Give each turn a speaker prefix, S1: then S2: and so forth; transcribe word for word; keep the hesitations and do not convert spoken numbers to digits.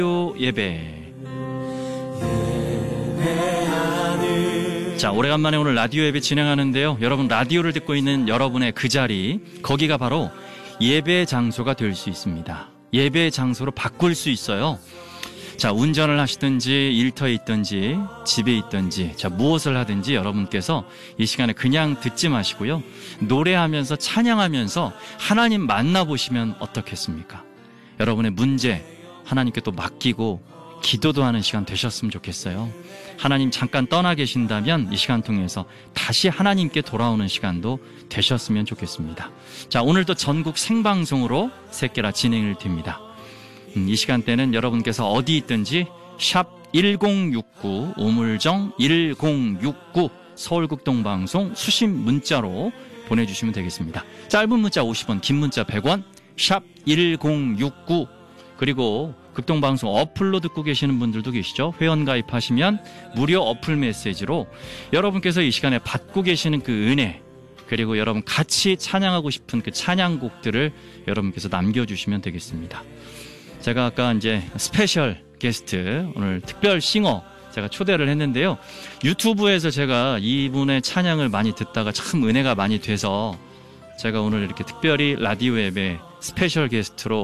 S1: 예배. 자, 오래간만에 오늘 라디오 예배 진행하는데요. 여러분, 라디오를 듣고 있는 여러분의 그 자리, 거기가 바로 예배 장소가 될 수 있습니다. 예배 장소로 바꿀 수 있어요. 자, 운전을 하시든지 일터에 있든지 집에 있든지, 자, 무엇을 하든지 여러분께서 이 시간에 그냥 듣지 마시고요, 노래하면서 찬양하면서 하나님 만나보시면 어떻겠습니까? 여러분의 문제 하나님께 또 맡기고 기도도 하는 시간 되셨으면 좋겠어요. 하나님 잠깐 떠나 계신다면 이 시간 통해서 다시 하나님께 돌아오는 시간도 되셨으면 좋겠습니다. 자, 오늘도 전국 생방송으로 새끼라 진행을 됩니다. 음, 이 시간대는 여러분께서 어디 있든지 샵 일공육구 우물정 일공육구 서울극동방송 수신 문자로 보내주시면 되겠습니다. 짧은 문자 오십 원, 긴 문자 백 원, 샵 일공육구. 그리고 극동방송 어플로 듣고 계시는 분들도 계시죠. 회원 가입하시면 무료 어플 메시지로 여러분께서 이 시간에 받고 계시는 그 은혜, 그리고 여러분 같이 찬양하고 싶은 그 찬양곡들을 여러분께서 남겨주시면 되겠습니다. 제가 아까 이제 스페셜 게스트, 오늘 특별 싱어 제가 초대를 했는데요. 유튜브에서 제가 이분의 찬양을 많이 듣다가 참 은혜가 많이 돼서 제가 오늘 이렇게 특별히 라디오 앱에 스페셜 게스트로